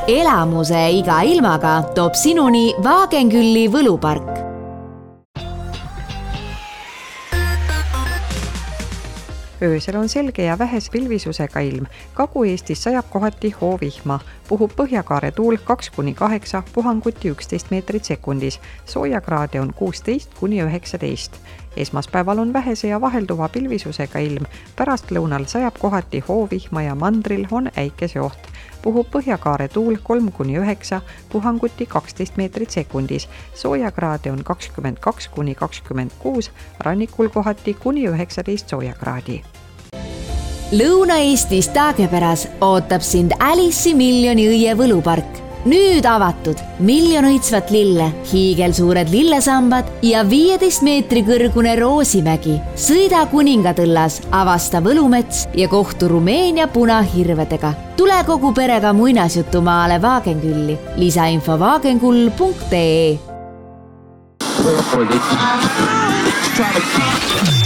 Elamuse iga ilmaga toob sinuni Vaagenkülli võlupark. Öösel on selge ja vähese pilvisusega ilm. Kagu-Eestis sajab kohati hoovihma. Puhub põhjakaare tuul 2-8, puhanguti 11 meetrit sekundis. Soojakraade on 16-19. Esmaspäeval on vähese ja vahelduva pilvisusega ilm. Pärastlõunal sajab kohati hoovihma ja mandril on äikeseoht. Puhub põhjakaare tuul 3-9, puhanguti 12 meetrit sekundis. Soojakraade on 22-26, rannikul kohati kuni 19 soojakraadi. Lõuna-Eestis Taagepäras ootab sind Alice'i miljoni õie võlupark. Nüüd avatud 1 miljon õitsvat lille, hiigelsuured lillesambad ja 15 meetri kõrgune Roosimägi. Sõida Kuningatõllas, avasta võlumets ja kohtu Rumeenia punahirvedega. Tule kogu perega muinasjutumaale Vaagenkülli. Lisainfo vaagenkull.ee.